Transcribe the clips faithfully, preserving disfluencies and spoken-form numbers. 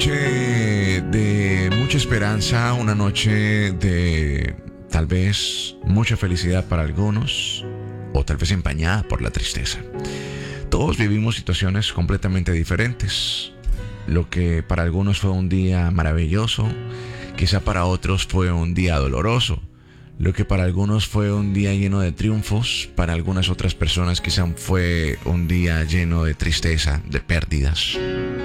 noche de mucha esperanza, una noche de tal vez mucha felicidad para algunos, o tal vez empañada por la tristeza. Todos vivimos situaciones completamente diferentes. Lo que para algunos fue un día maravilloso, quizá para otros fue un día doloroso. Lo que para algunos fue un día lleno de triunfos, para algunas otras personas quizá fue un día lleno de tristeza, de pérdidas.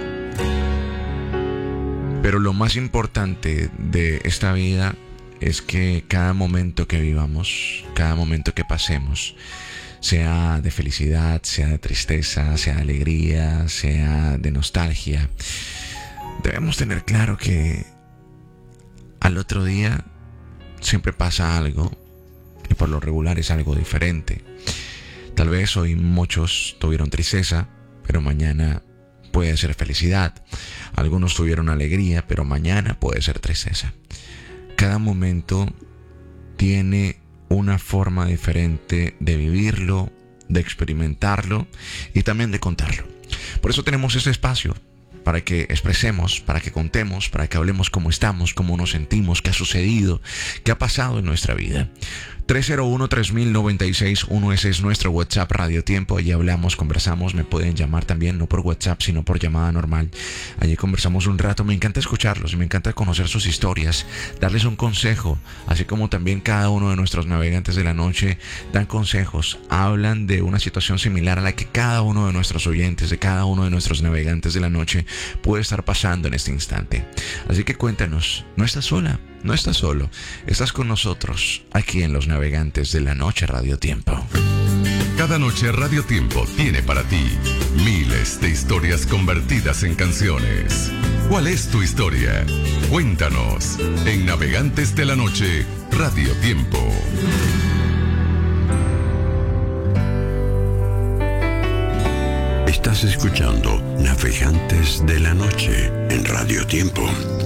Pero lo más importante de esta vida es que cada momento que vivamos, cada momento que pasemos, sea de felicidad, sea de tristeza, sea de alegría, sea de nostalgia, debemos tener claro que al otro día siempre pasa algo, y por lo regular es algo diferente. Tal vez hoy muchos tuvieron tristeza, pero mañana puede ser felicidad. Algunos tuvieron alegría, pero mañana puede ser tristeza. Cada momento tiene una forma diferente de vivirlo, de experimentarlo y también de contarlo. Por eso tenemos este espacio, para que expresemos, para que contemos, para que hablemos cómo estamos, cómo nos sentimos, qué ha sucedido, qué ha pasado en nuestra vida. tres cero uno, tres mil, noventa y seis uno, ese es nuestro WhatsApp Radio Tiempo. Allí hablamos, conversamos, me pueden llamar también, no por WhatsApp, sino por llamada normal. Allí conversamos un rato, me encanta escucharlos y me encanta conocer sus historias, darles un consejo, así como también cada uno de nuestros navegantes de la noche dan consejos, hablan de una situación similar a la que cada uno de nuestros oyentes, de cada uno de nuestros navegantes de la noche puede estar pasando en este instante. Así que cuéntanos, no estás sola, no estás solo, estás con nosotros aquí en Los Navegantes de la Noche Radio Tiempo. Cada noche Radio Tiempo tiene para ti miles de historias convertidas en canciones. ¿Cuál es tu historia? Cuéntanos en Navegantes de la Noche Radio Tiempo. Estás escuchando Navegantes de la Noche en Radio Tiempo.